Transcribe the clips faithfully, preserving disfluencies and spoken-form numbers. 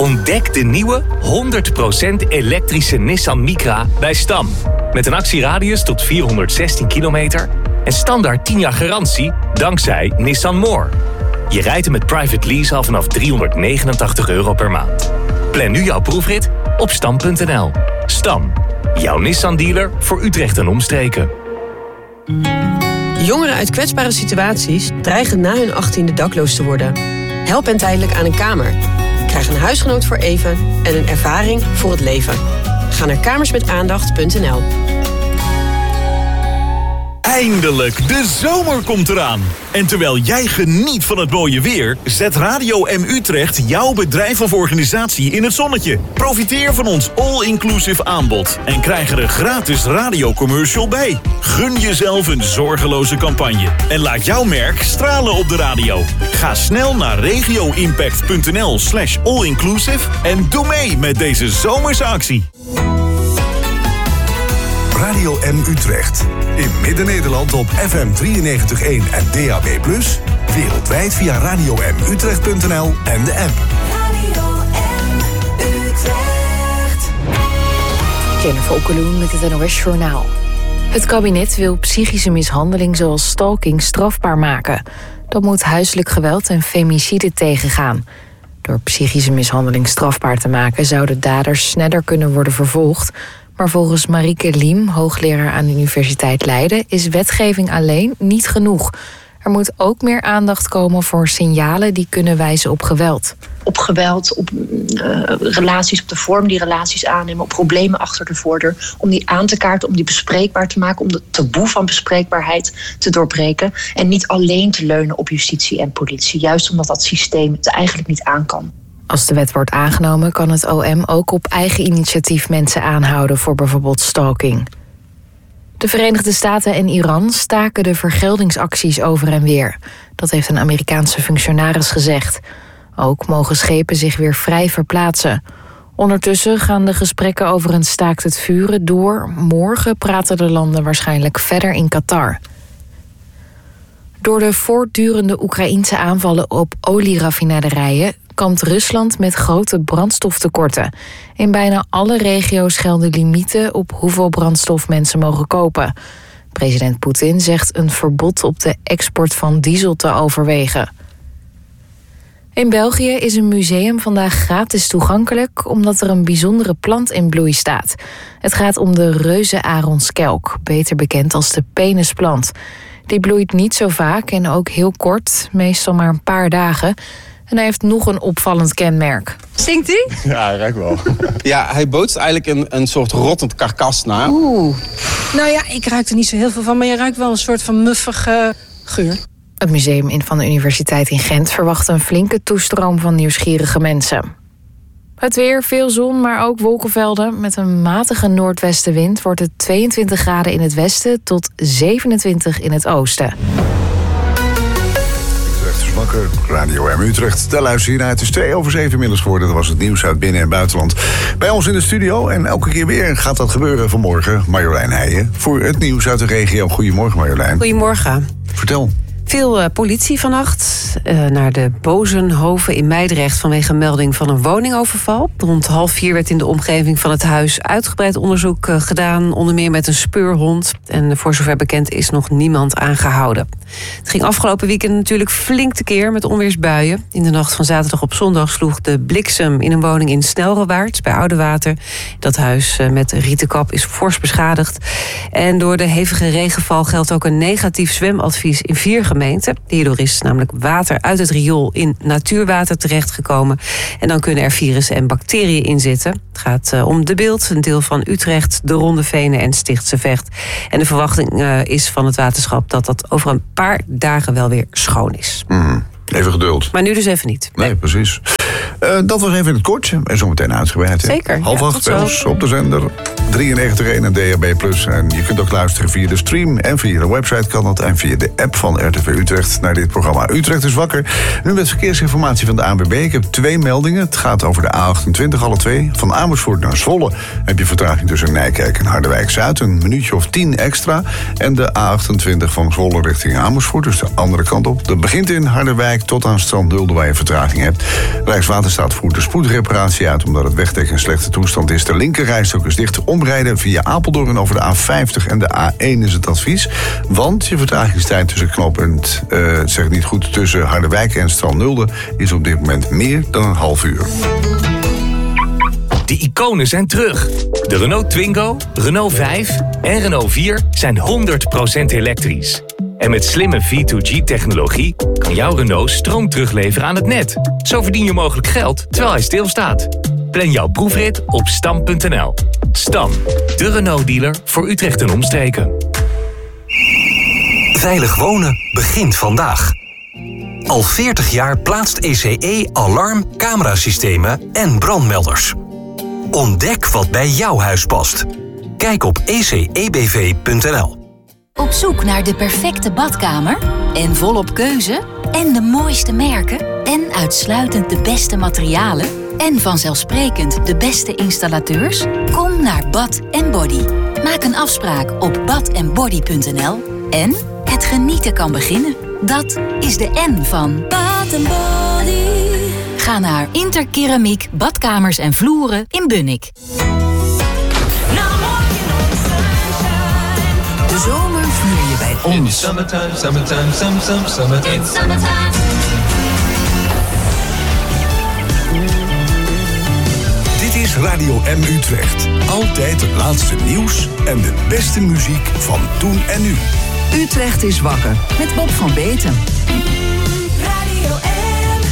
Ontdek de nieuwe honderd procent elektrische Nissan Micra bij Stam. Met een actieradius tot vierhonderdzestien kilometer en standaard tien jaar garantie dankzij Nissan More. Je rijdt hem met private lease al vanaf driehonderdnegenentachtig euro per maand. Plan nu jouw proefrit op stam punt n l. Stam, jouw Nissan-dealer voor Utrecht en omstreken. Jongeren uit kwetsbare situaties dreigen na hun achttiende dakloos te worden. Help hen tijdelijk aan een kamer. Krijg een huisgenoot voor even en een ervaring voor het leven. Ga naar kamersmetaandacht punt n l. Eindelijk, de zomer komt eraan. En terwijl jij geniet van het mooie weer, zet Radio M Utrecht jouw bedrijf of organisatie in het zonnetje. Profiteer van ons all-inclusive aanbod en krijg er een gratis radiocommercial bij. Gun jezelf een zorgeloze campagne en laat jouw merk stralen op de radio. Ga snel naar regioimpact.nl slash allinclusive en doe mee met deze zomerse actie. Radio M Utrecht. In Midden-Nederland op F M drieënnegentig komma één en D A B plus. Wereldwijd via radio m utrecht punt n l en de app. Radio M Utrecht. Jennifer Okkeloen met het N O S Journaal. Het kabinet wil psychische mishandeling zoals stalking strafbaar maken. Dat moet huiselijk geweld en femicide tegengaan. Door psychische mishandeling strafbaar te maken zouden daders sneller kunnen worden vervolgd. Maar volgens Marieke Liem, hoogleraar aan de Universiteit Leiden, is wetgeving alleen niet genoeg. Er moet ook meer aandacht komen voor signalen die kunnen wijzen op geweld. Op geweld, op uh, relaties, op de vorm die relaties aannemen, op problemen achter de voordeur. Om die aan te kaarten, om die bespreekbaar te maken, om de taboe van bespreekbaarheid te doorbreken. En niet alleen te leunen op justitie en politie. Juist omdat dat systeem het eigenlijk niet aan kan. Als de wet wordt aangenomen, kan het O M ook op eigen initiatief mensen aanhouden voor bijvoorbeeld stalking. De Verenigde Staten en Iran staken de vergeldingsacties over en weer. Dat heeft een Amerikaanse functionaris gezegd. Ook mogen schepen zich weer vrij verplaatsen. Ondertussen gaan de gesprekken over een staakt het vuren door. Morgen praten de landen waarschijnlijk verder in Qatar. Door de voortdurende Oekraïense aanvallen op olieraffinaderijen kampt Rusland met grote brandstoftekorten. In bijna alle regio's gelden limieten op hoeveel brandstof mensen mogen kopen. President Poetin zegt een verbod op de export van diesel te overwegen. In België is een museum vandaag gratis toegankelijk omdat er een bijzondere plant in bloei staat. Het gaat om de reuzenaronskelk, beter bekend als de penisplant. Die bloeit niet zo vaak en ook heel kort, meestal maar een paar dagen. En hij heeft nog een opvallend kenmerk. Stinkt hij? Ja, hij ruikt wel. Ja, hij bootst eigenlijk een, een soort rottend karkas na. Oeh. Nou ja, ik ruik er niet zo heel veel van, maar je ruikt wel een soort van muffige geur. Het museum van de Universiteit in Gent verwacht een flinke toestroom van nieuwsgierige mensen. Het weer, veel zon, maar ook wolkenvelden. Met een matige noordwestenwind wordt het tweeëntwintig graden in het westen tot zevenentwintig in het oosten. Wakker, Radio M Utrecht. Daar luister je naar. Het is twee over zeven inmiddels geworden. Dat was het nieuws uit binnen- en buitenland. Bij ons in de studio, en elke keer weer gaat dat gebeuren vanmorgen, Marjolein Heijen. Voor het nieuws uit de regio. Goedemorgen, Marjolein. Goedemorgen. Vertel. Veel uh, politie vannacht uh, naar de Bozenhoven in Meidrecht vanwege een melding van een woningoverval. Rond half vier werd in de omgeving van het huis uitgebreid onderzoek uh, gedaan, onder meer met een speurhond. En voor zover bekend is nog niemand aangehouden. Het ging afgelopen weekend natuurlijk flink tekeer met onweersbuien. In de nacht van zaterdag op zondag sloeg de bliksem in een woning in Snelrewaard bij Oudewater. Dat huis uh, met rietenkap is fors beschadigd. En door de hevige regenval geldt ook een negatief zwemadvies in vier gemeenten. Hierdoor is namelijk water uit het riool in natuurwater terechtgekomen. En dan kunnen er virussen en bacteriën in zitten. Het gaat uh, om De Bilt, een deel van Utrecht, de Ronde Venen en Stichtse Vecht. En de verwachting uh, is van het waterschap dat dat over een paar dagen wel weer schoon is. Mm, even geduld. Maar nu dus even niet. Nee, nee precies. Uh, dat was even in het kort. En zometeen uitgebreid. Zeker. Half ja, acht bij ons op de zender. drieënnegentig komma één en D A B plus. En je kunt ook luisteren via de stream. En via de website kan dat. En via de app van R T V Utrecht naar dit programma. Utrecht is wakker. Nu met verkeersinformatie van de A N W B. Ik heb twee meldingen. Het gaat over de A achtentwintig, alle twee. Van Amersfoort naar Zwolle heb je vertraging tussen Nijkerk en Harderwijk-Zuid. Een minuutje of tien extra. En de A achtentwintig van Zwolle richting Amersfoort. Dus de andere kant op. Dat begint in Harderwijk tot aan Strand Nulde waar je vertraging hebt. Rijkswaterstaat Waterstaat voert de spoedreparatie uit omdat het wegdek in slechte toestand is. De linkerrijstrook is dicht. Omrijden via Apeldoorn over de A vijftig en de A één is het advies. Want je vertragingstijd tussen knooppunt, uh, zeg niet goed, tussen Harderwijk en Stralnulde is op dit moment meer dan een half uur. De iconen zijn terug. De Renault Twingo, Renault vijf en Renault vier zijn honderd procent elektrisch. En met slimme V twee G-technologie kan jouw Renault stroom terugleveren aan het net. Zo verdien je mogelijk geld terwijl hij stilstaat. Plan jouw proefrit op stam punt n l. Stam, de Renault-dealer voor Utrecht en omstreken. Veilig wonen begint vandaag. Al veertig jaar plaatst E C E alarm, camerasystemen en brandmelders. Ontdek wat bij jouw huis past. Kijk op e c e b v punt n l. Op zoek naar de perfecte badkamer? En volop keuze? En de mooiste merken? En uitsluitend de beste materialen? En vanzelfsprekend de beste installateurs? Kom naar Bad en Body. Maak een afspraak op bad en body punt n l. En het genieten kan beginnen. Dat is de N van Bad and Body. Ga naar Interkeramiek, badkamers en vloeren in Bunnik. De zomer vier je bij ons. Dit is Radio M Utrecht. Altijd het laatste nieuws en de beste muziek van toen en nu. Utrecht is wakker met Bob van Beeten. Radio M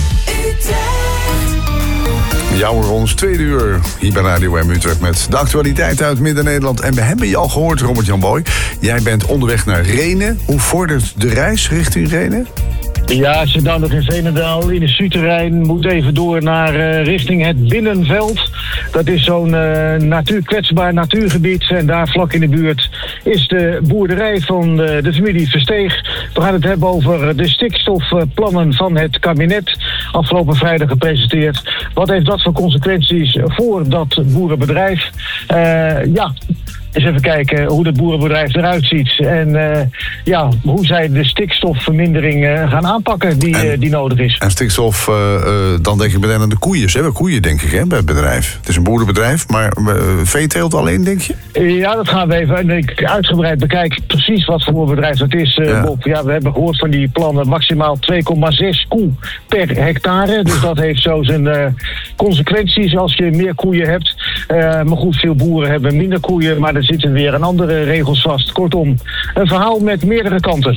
Utrecht. Ja hoor, ons tweede uur hier bij Radio M Utrecht met de actualiteit uit Midden-Nederland. En we hebben je al gehoord, Robert-Jan Boy. Jij bent onderweg naar Rhenen. Hoe vordert de reis richting Rhenen? Ja, als je dan nog in Veenendaal in de Zuidterrein moet even door naar uh, richting het Binnenveld. Dat is zo'n uh, natuur, kwetsbaar natuurgebied. En daar vlak in de buurt is de boerderij van de, de familie Versteeg. We gaan het hebben over de stikstofplannen van het kabinet. Afgelopen vrijdag gepresenteerd. Wat heeft dat voor consequenties voor dat boerenbedrijf? Uh, ja... Eens even kijken hoe het boerenbedrijf eruit ziet. En uh, ja, hoe zij de stikstofvermindering uh, gaan aanpakken die, en, uh, die nodig is. En stikstof, uh, uh, dan denk ik meteen aan de koeien. Ze hebben koeien, denk ik, hè, bij het bedrijf. Het is een boerenbedrijf, maar uh, veeteelt alleen, denk je? Ja, dat gaan we even en ik uitgebreid bekijken. Precies wat voor bedrijf dat is, uh, ja. Bob. Ja, we hebben gehoord van die plannen maximaal twee komma zes koe per hectare. Dus dat heeft zo zijn uh, consequenties als je meer koeien hebt. Uh, maar goed, veel boeren hebben minder koeien, maar er zitten weer een andere regels vast. Kortom, een verhaal met meerdere kanten.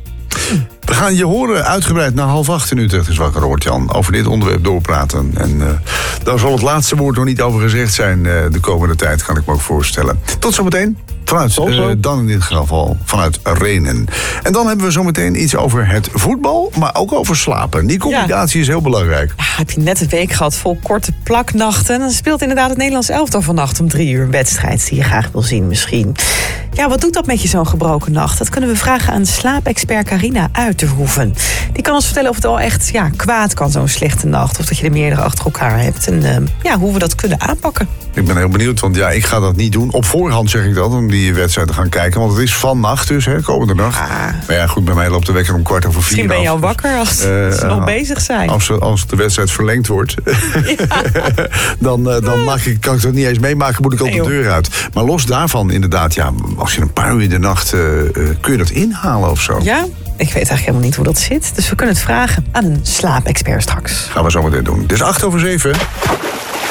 We gaan je horen uitgebreid na half acht in Utrecht is wakker, Robert-Jan. Over dit onderwerp doorpraten. En uh, daar zal het laatste woord nog niet over gezegd zijn uh, de komende tijd, kan ik me ook voorstellen. Tot zometeen. Vanuit, uh, dan in dit geval vanuit Rhenen. En dan hebben we zometeen iets over het voetbal, maar ook over slapen. Die combinatie ja. is heel belangrijk. Ja, heb je net een week gehad vol korte plaknachten. Dan speelt inderdaad het Nederlands elftal vannacht om drie uur een wedstrijd die je graag wil zien misschien. Ja, wat doet dat met je zo'n gebroken nacht? Dat kunnen we vragen aan slaapexpert Carina Uiterhoeven. Die kan ons vertellen of het al echt ja, kwaad kan, zo'n slechte nacht. Of dat je er meerdere achter elkaar hebt. En uh, ja, hoe we dat kunnen aanpakken. Ik ben heel benieuwd, want ja, ik ga dat niet doen. Op voorhand zeg ik dat, om die wedstrijd te gaan kijken. Want het is vannacht dus, hè, komende nacht. Ja. Maar ja, goed, bij mij loopt de wekker om kwart over vier. Misschien ben je al wakker als uh, ze nog uh, bezig zijn. Als, als de wedstrijd verlengd wordt, ja. dan, uh, dan mag ik, kan ik dat niet eens meemaken, moet ik al nee, de deur uit. Maar los daarvan, inderdaad, ja, als je een paar uur in de nacht, uh, uh, kun je dat inhalen of zo? Ja, ik weet eigenlijk helemaal niet hoe dat zit. Dus we kunnen het vragen aan een slaapexpert straks. Gaan we zo meteen doen. Het is acht over zeven.